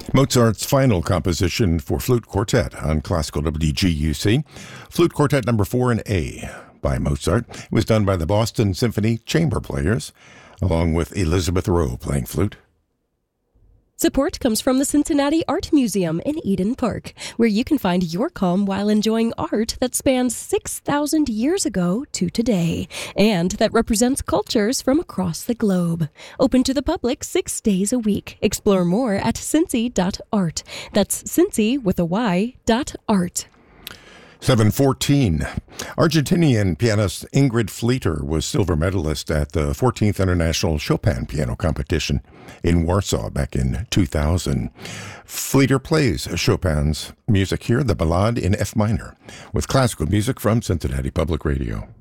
Mozart's final composition for flute quartet on classical WGUC, Flute Quartet number 4 in A by Mozart. It was done by the Boston Symphony Chamber Players, along with Elizabeth Rowe playing flute. Support comes from the Cincinnati Art Museum in Eden Park, where you can find your calm while enjoying art that spans 6,000 years ago to today, and that represents cultures from across the globe. Open to the public 6 days a week. Explore more at cincy.art. That's Cincy with a Y, .art. 7:14. Argentinian pianist Ingrid Fleeter was silver medalist at the 14th International Chopin Piano Competition in Warsaw back in 2000. Fleeter plays Chopin's music here, the Ballade in F minor, with classical music from Cincinnati Public Radio.